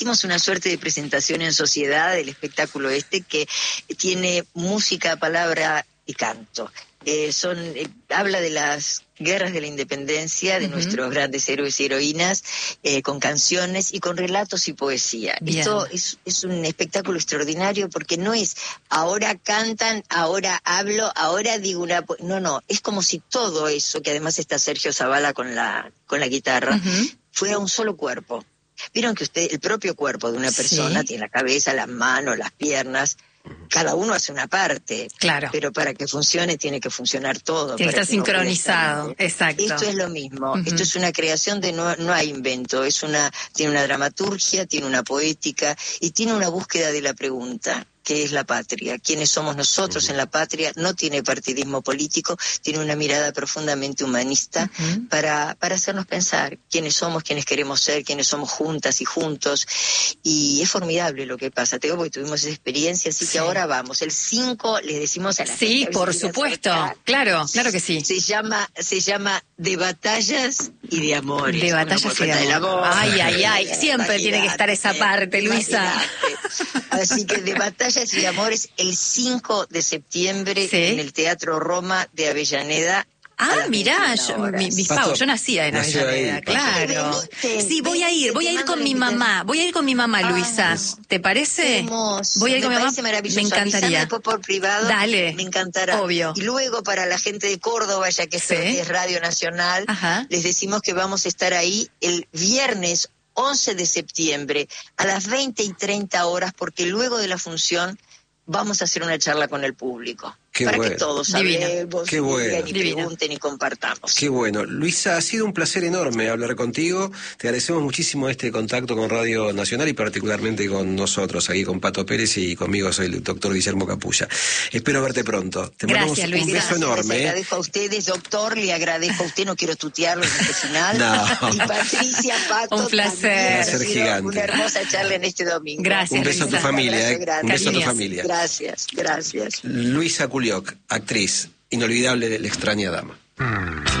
Hicimos una suerte de presentación en sociedad del espectáculo que tiene música, palabra y canto. Habla de las guerras de la independencia, de nuestros grandes héroes y heroínas, con canciones y con relatos y poesía. Bien. Esto es un espectáculo extraordinario porque no es ahora cantan, ahora hablo, ahora digo no, es como si todo eso, que además está Sergio Zavala con la guitarra, fuera un solo cuerpo. Vieron que el propio cuerpo de una persona tiene la cabeza, las manos, las piernas. Cada uno hace una parte, claro, pero para que funcione tiene que funcionar todo. Tiene que estar sincronizado, exacto. Esto es lo mismo, esto es una creación no hay invento, tiene una dramaturgia, tiene una poética y tiene una búsqueda de la pregunta. ¿Qué es la patria? ¿Quiénes somos nosotros en la patria? No tiene partidismo político, tiene una mirada profundamente humanista para hacernos pensar quiénes somos, quiénes queremos ser, quiénes somos juntas y juntos. Y es formidable lo que pasa. Porque tuvimos esa experiencia, así que ahora vamos. El 5 les decimos a la gente. Sí, por supuesto. Claro que sí. Se llama De batallas y de amores. De batallas y de amor. Ay. Siempre tiene que estar esa parte, Luisa. Así que De batallas y de amores el 5 de septiembre en el Teatro Roma de Avellaneda. Mirá, yo nacía en Avellaneda, ahí, claro. Sí, voy a ir con mi mamá. Voy a ir con mi mamá, Luisa. ¿Te parece? Hermoso. Voy a ir con mi mamá. Me encantaría. Después por privado. Dale. Me encantará. Obvio. Y luego para la gente de Córdoba, ya que es Radio Nacional, les decimos que vamos a estar ahí el viernes 11 de septiembre a las 20:30, porque luego de la función vamos a hacer una charla con el público. Que todos hablemos, y pregunten y compartamos. Qué bueno. Luisa, ha sido un placer enorme hablar contigo. Te agradecemos muchísimo este contacto con Radio Nacional y particularmente con nosotros, aquí con Pato Pérez y conmigo soy el doctor Guillermo Capulla. Espero verte pronto. Te mandamos un beso enorme. Le agradezco a ustedes, doctor, le agradezco a usted, no quiero tutearlo en este final. No. Y Patricia, Pato, un placer. Gigante. Una hermosa charla en este domingo. Gracias, un beso Luisa. a tu familia. Un beso a tu familia. Gracias. Luisa Culioc, actriz inolvidable de La extraña dama.